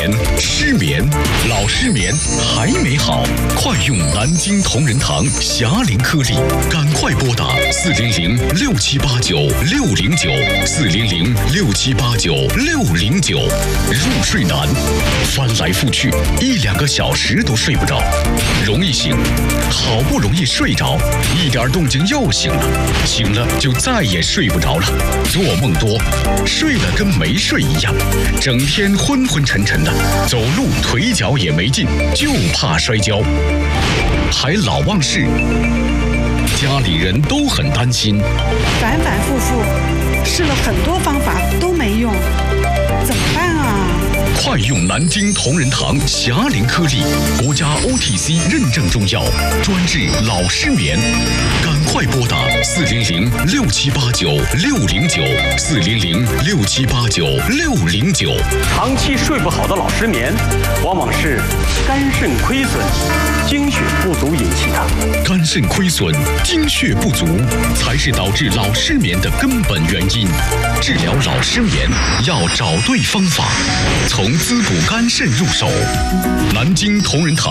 失眠，老失眠还没好，快用南京同仁堂侠灵颗粒，赶快拨打400-6789-609，400-6789-609。入睡难，翻来覆去1-2个小时都睡不着，容易醒，好不容易睡着，一点动静又醒了，醒了就再也睡不着了，做梦多，睡了跟没睡一样，整天昏昏沉沉的，走路腿脚也没劲，就怕摔跤，还老忘事，家里人都很担心， 反反复复试了很多方法都没用，怎么办啊？ 快用南京同仁堂侠灵颗粒，国家 OTC 认证中药，专治老失眠。赶快拨打400-6789-609，400-6789-609。 长期睡不好的老失眠，往往是肝肾亏损、精血不足引起的。 肝肾亏损、精血不足，才是导致老失眠的根本原因。治疗老失眠要找对方法，从滋补肝肾入手。南京同仁堂